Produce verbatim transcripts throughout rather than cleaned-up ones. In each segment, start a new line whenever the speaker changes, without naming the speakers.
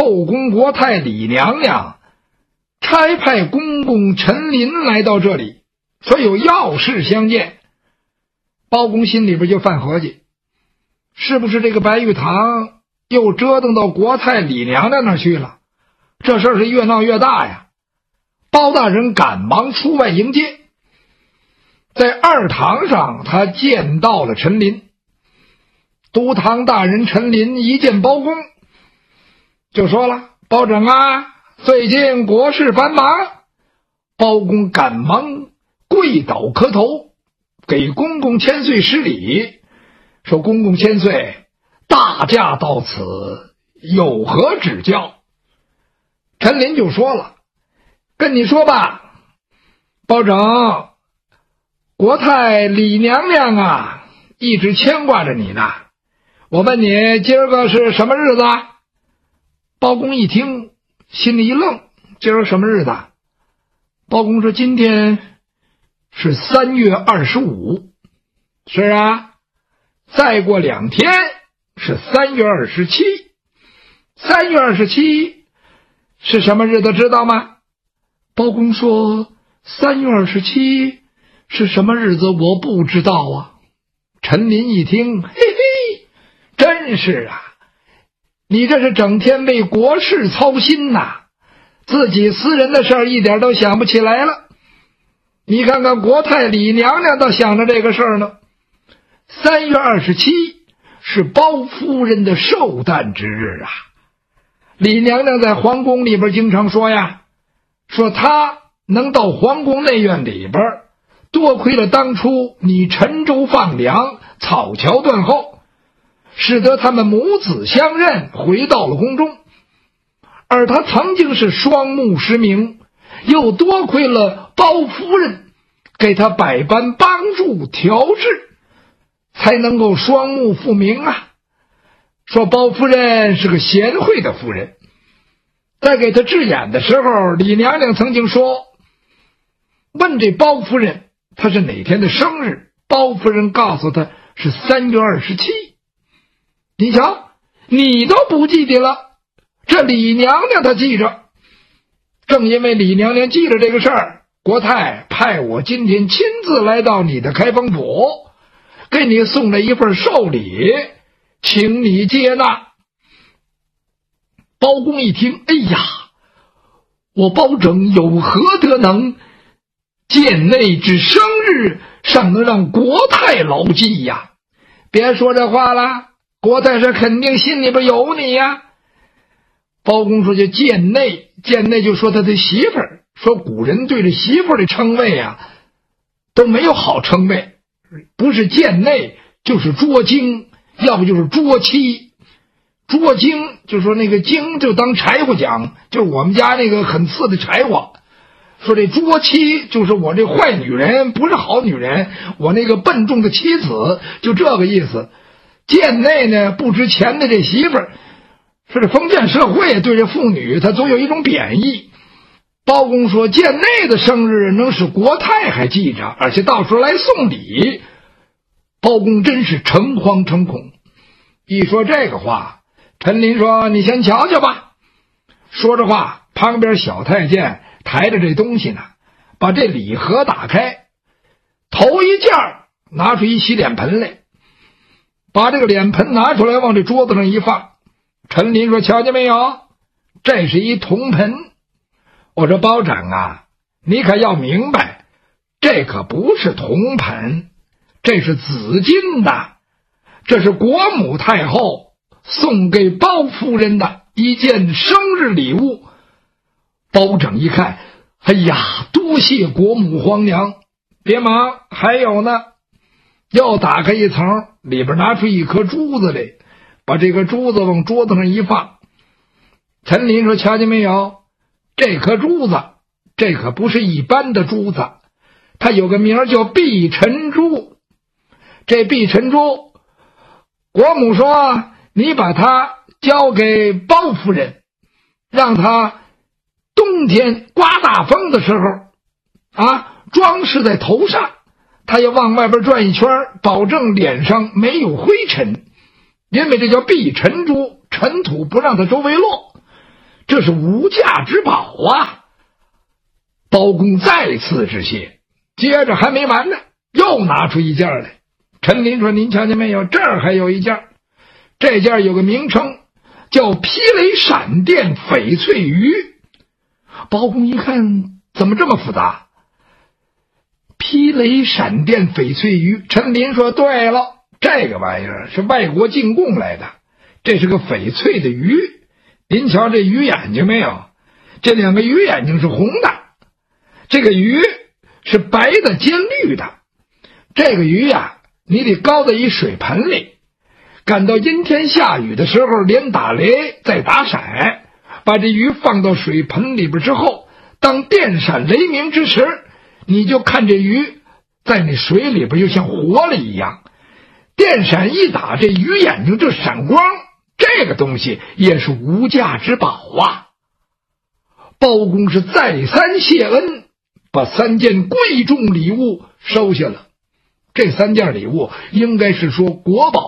后宫国太李娘娘差派公公陈琳来到这里，说有要事相见。包公心里边就犯合计，是不是这个白玉堂又折腾到国太李娘娘那儿去了？这事儿是越闹越大呀。包大人赶忙出外迎接，在二堂上他见到了陈琳。督堂大人陈琳一见包公就说了，包拯啊，最近国事繁忙。包公赶忙跪倒磕头，给公公千岁施礼，说公公千岁，大驾到此，有何指教？陈琳就说了，跟你说吧，包拯，国太李娘娘啊，一直牵挂着你呢。我问你，今儿个是什么日子？包公一听，心里一愣，今儿什么日子？包公说，今天是三月二十五。是啊，再过两天是三月二十七。三月二十七是什么日子知道吗？包公说，三月二十七是什么日子我不知道啊。陈琳一听，嘿嘿，真是啊，你这是整天为国事操心呐，自己私人的事儿一点都想不起来了。你看看国太李娘娘倒想着这个事儿呢。三月二十七是包夫人的寿诞之日啊。李娘娘在皇宫里边经常说呀，说她能到皇宫内院里边，多亏了当初你沉舟放粮，草桥断后，使得他们母子相认，回到了宫中。而他曾经是双目失明，又多亏了包夫人给他百般帮助调治，才能够双目复明啊。说包夫人是个贤惠的夫人，在给他治眼的时候，李娘娘曾经说，问这包夫人她是哪天的生日，包夫人告诉她是三月二十七。你瞧，你都不记得了，这李娘娘她记着。正因为李娘娘记着这个事儿，国太派我今天亲自来到你的开封府，给你送了一份寿礼，请你接纳。包公一听，哎呀，我包拯有何德能，贱内之生日尚能让国太牢记呀？别说这话了，国太是肯定心里边有你呀。包公说，就贱内，贱内就说他的媳妇儿，说古人对着媳妇儿的称谓啊，都没有好称谓，不是贱内就是捉精，要不就是捉妻。捉精就说那个精就当柴火讲，就是我们家那个很次的柴火。说这捉妻就是我这坏女人，不是好女人，我那个笨重的妻子，就这个意思。贱内呢，不值钱的这媳妇儿，说这封建社会对这妇女他总有一种贬义。包公说，贱内的生日能使国太还记着，而且到时候来送礼。包公真是诚惶诚恐。一说这个话，陈琳说，你先瞧瞧吧。说着话，旁边小太监抬着这东西呢，把这礼盒打开，头一件拿出一洗脸盆来，把这个脸盆拿出来往这桌子上一放。陈琳说，瞧见没有，这是一铜盆。我说包拯啊，你可要明白，这可不是铜盆，这是紫金的，这是国母太后送给包夫人的一件生日礼物。包拯一看，哎呀，多谢国母皇娘，别忙，还有呢。又打开一层，里边拿出一颗珠子来，把这个珠子往桌子上一放。陈琳说，瞧见没有，这颗珠子，这可不是一般的珠子，它有个名叫碧晨珠。这碧晨珠，国母说，你把它交给包夫人，让她冬天刮大风的时候啊，装饰在头上，她要往外边转一圈，保证脸上没有灰尘，因为这叫碧尘珠，尘土不让它周围落。 这是无价之宝啊！包公再次致谢，接着还没完呢，又拿出一件来。陈琳说：“您瞧见没有？这儿还有一件，这件有个名称，叫霹雷闪电翡翠鱼。”包公一看，怎么这么复杂？霹雷闪电翡翠鱼。陈琳说：“对了，这个玩意儿是外国进贡来的，这是个翡翠的鱼。您瞧这鱼眼睛没有？这两个鱼眼睛是红的，这个鱼是白的兼绿的。这个鱼呀，你得高在一水盆里，赶到阴天下雨的时候，连打雷再打闪，把这鱼放到水盆里边之后，当电闪雷鸣之时，你就看这鱼在那水里边就像活了一样，电闪一打，这鱼眼睛就闪光，这个东西也是无价之宝啊！”包公是再三谢恩，把三件贵重礼物收下了。这三件礼物应该是说国宝。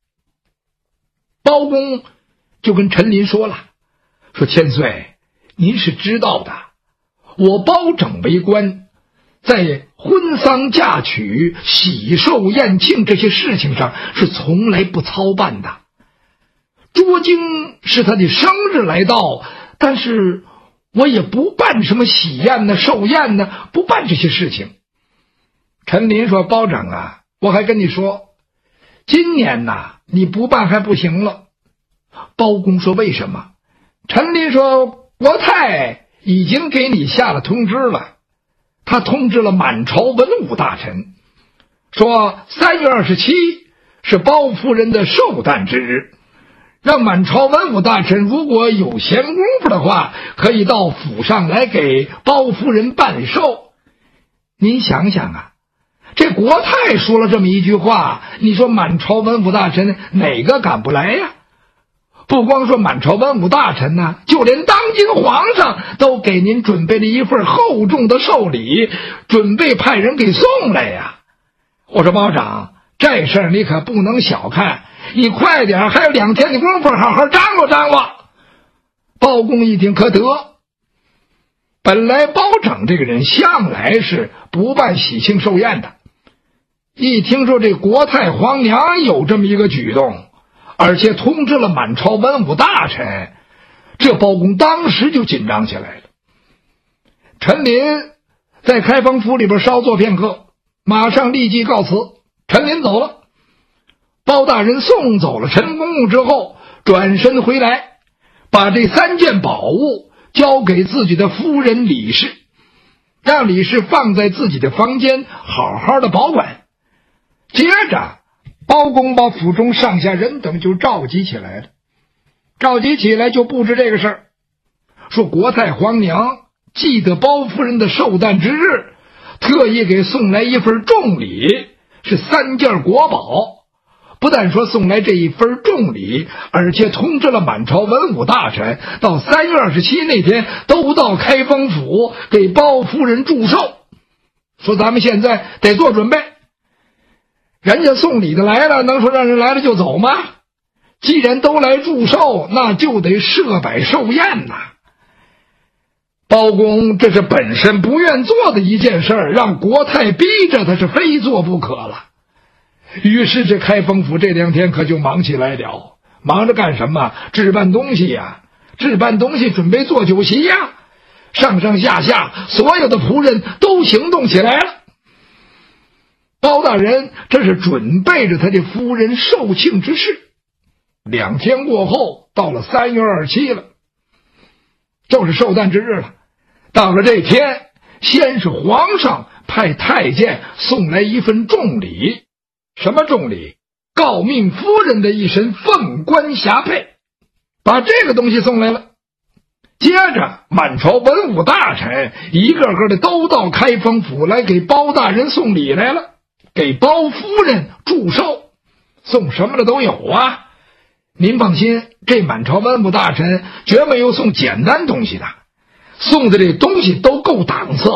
包公就跟陈琳说了，说：“千岁，您是知道的，我包拯为官，在婚丧嫁娶、喜寿宴庆这些事情上是从来不操办的。捉精是他的生日来到，但是我也不办什么喜宴呢、寿宴呢，不办这些事情。”陈琳说：“包拯啊，我还跟你说，今年呐你不办还不行了。”包公说：“为什么？”陈琳说：“国太已经给你下了通知了，他通知了满朝文武大臣，说三月二十七是包夫人的寿诞之日，让满朝文武大臣如果有闲工夫的话，可以到府上来给包夫人办寿。”您想想啊，这国太说了这么一句话，你说满朝文武大臣哪个敢不来呀？不光说满朝文武大臣呢，就连当今皇上都给您准备了一份厚重的寿礼，准备派人给送来呀。我说包长，这事儿你可不能小看，你快点，还有两天的功夫，好好张罗张罗。包公一听可得，本来包拯这个人向来是不办喜庆寿宴的，一听说这国太皇娘有这么一个举动，而且通知了满朝文武大臣，这包公当时就紧张起来了。陈琳在开封府里边稍作片刻，马上立即告辞，陈琳走了。包大人送走了陈公公之后，转身回来，把这三件宝物交给自己的夫人李氏，让李氏放在自己的房间好好的保管。接着包公把府中上下人等就召集起来了，召集起来就布置这个事儿，说国太皇娘记得包夫人的寿诞之日，特意给送来一份重礼，是三件国宝。不但说送来这一份重礼，而且通知了满朝文武大臣，到三月二十七那天都到开封府给包夫人祝寿。说咱们现在得做准备，人家送礼的来了，能说让人来了就走吗？既然都来祝寿，那就得设摆寿宴呐。包公这是本身不愿做的一件事儿，让国太逼着他是非做不可了。于是这开封府这两天可就忙起来了，忙着干什么？置办东西呀，置办东西准备做酒席呀。上上下下所有的仆人都行动起来了。包大人这是准备着他的夫人寿庆之事。两天过后，到了三月二十七了，就是寿诞之日了。到了这天，先是皇上派太监送来一份重礼。什么重礼？诰命夫人的一身凤冠霞帔，把这个东西送来了。接着满朝文武大臣一个个的都到开封府来给包大人送礼来了，给包夫人祝寿，送什么的都有啊。您放心，这满朝文武大臣绝没有送简单东西的，送的这东西都够档次，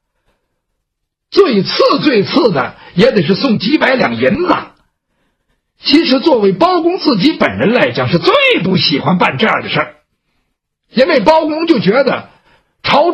最次最次的也得是送几百两银子。其实作为包公自己本人来讲，是最不喜欢办这样的事儿， 因为包公就觉得朝